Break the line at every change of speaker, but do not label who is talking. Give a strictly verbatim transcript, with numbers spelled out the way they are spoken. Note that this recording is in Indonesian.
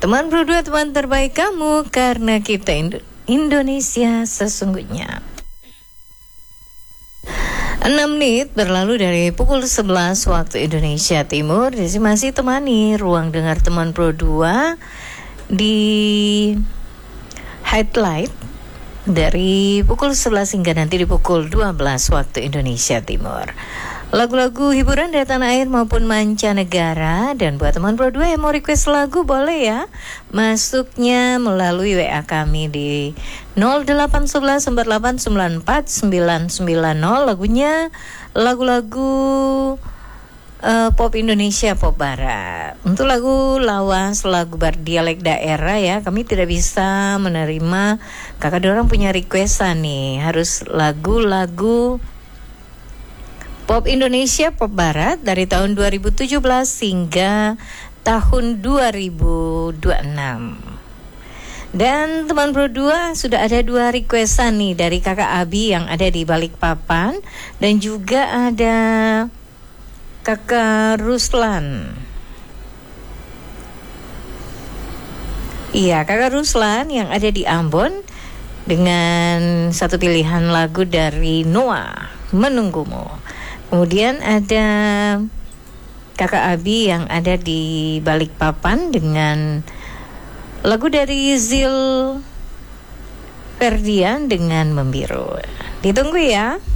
Teman Pro dua, teman terbaik kamu, karena kita Indo- Indonesia sesungguhnya. enam menit berlalu dari pukul sebelas waktu Indonesia Timur. Jadi masih temani ruang dengar teman Pro dua di Highlight dari pukul sebelas hingga nanti di pukul dua belas waktu Indonesia Timur. Lagu-lagu hiburan dari tanah air maupun mancanegara. Dan buat teman Pro dua yang mau request lagu boleh ya, masuknya melalui W A kami di nol delapan satu satu empat delapan sembilan empat sembilan sembilan nol. Lagunya lagu-lagu uh, pop Indonesia, pop barat. Untuk lagu lawas, lagu berdialek daerah ya, kami tidak bisa menerima. Kakak dorang punya requestan nih, harus lagu-lagu pop Indonesia, pop barat dari tahun dua ribu tujuh belas hingga tahun dua ribu dua puluh enam. Dan teman Pro dua sudah ada dua requestan nih dari kakak Abi yang ada di Balikpapan, dan juga ada kakak Ruslan. Iya, kakak Ruslan yang ada di Ambon dengan satu pilihan lagu dari Noah, Menunggumu. Kemudian ada kakak Abi yang ada di Balikpapan dengan lagu dari Zil Ferdian dengan Membiru. Ditunggu ya.